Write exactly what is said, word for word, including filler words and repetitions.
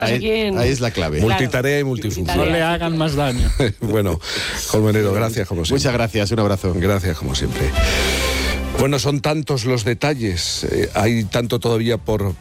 Ahí, quién... ahí es la clave. Claro. Multitarea y multifunción. No le hagan más daño. Bueno, Colmenero, gracias como siempre. Muchas gracias, un abrazo. Gracias como siempre. Bueno, son tantos los detalles, eh, hay tanto todavía por,